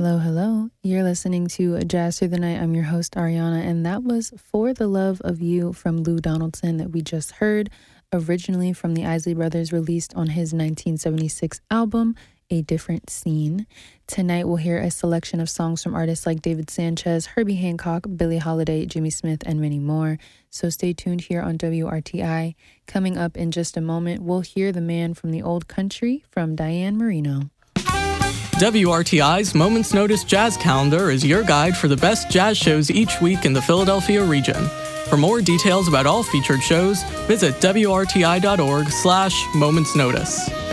Hello, hello. You're listening to Jazz Through the Night. I'm your host, Ariana, and that was For the Love of You from Lou Donaldson that we just heard, originally from the Isley Brothers, released on his 1976 album, A Different Scene. Tonight, we'll hear a selection of songs from artists like David Sanchez, Herbie Hancock, Billie Holiday, Jimmy Smith, and many more. So stay tuned here on WRTI. Coming up in just a moment, we'll hear The Man from the Old Country from Diane Marino. WRTI's Moments Notice Jazz Calendar is your guide for the best jazz shows each week in the Philadelphia region. For more details about all featured shows, visit WRTI.org/momentsnotice.